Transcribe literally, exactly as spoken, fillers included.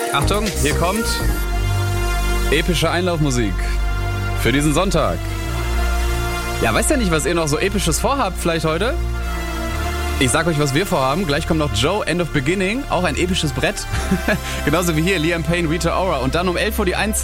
Achtung, hier kommt epische Einlaufmusik für diesen Sonntag. Ja, weißt ja nicht, was ihr noch so Episches vorhabt vielleicht heute? Ich sag euch, was wir vorhaben. Gleich kommt noch Joe, End of Beginning, auch ein episches Brett. Genauso wie hier Liam Payne, Rita Ora. Und dann um elf Uhr die eins